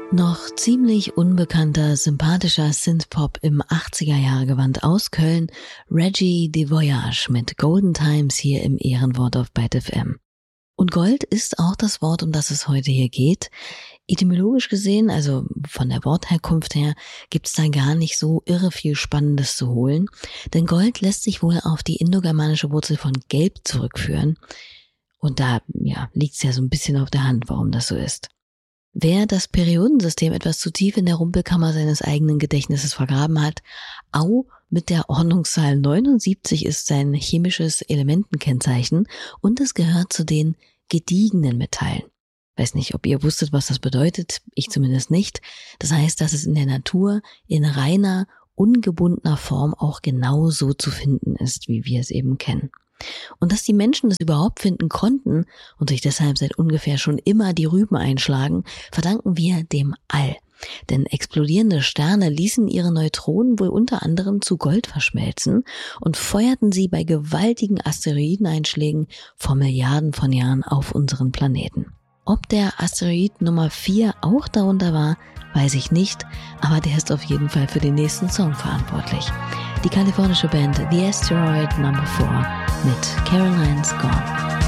Noch ziemlich unbekannter, sympathischer Synthpop im 80er-Jahre-Gewand aus Köln, Reggie de Voyage mit Golden Times hier im Ehrenwort auf Byte FM. Und Gold ist auch das Wort, um das es heute hier geht. Etymologisch gesehen, also von der Wortherkunft her, gibt's da gar nicht so irre viel Spannendes zu holen. Denn Gold lässt sich wohl auf die indogermanische Wurzel von Gelb zurückführen. Und da liegt's ja so ein bisschen auf der Hand, warum das so ist. Wer das Periodensystem etwas zu tief in der Rumpelkammer seines eigenen Gedächtnisses vergraben hat, mit der Ordnungszahl 79 ist sein chemisches Elementenkennzeichen und es gehört zu den gediegenen Metallen. Weiß nicht, ob ihr wusstet, was das bedeutet, ich zumindest nicht. Das heißt, dass es in der Natur in reiner, ungebundener Form auch genau so zu finden ist, wie wir es eben kennen. Und dass die Menschen das überhaupt finden konnten und sich deshalb seit ungefähr schon immer die Rüben einschlagen, verdanken wir dem All. Denn explodierende Sterne ließen ihre Neutronen wohl unter anderem zu Gold verschmelzen und feuerten sie bei gewaltigen Asteroideneinschlägen vor Milliarden von Jahren auf unseren Planeten. Ob der Asteroid Nummer 4 auch darunter war, weiß ich nicht, aber der ist auf jeden Fall für den nächsten Song verantwortlich. Die kalifornische Band The Asteroid Number 4 mit Caroline's Gone.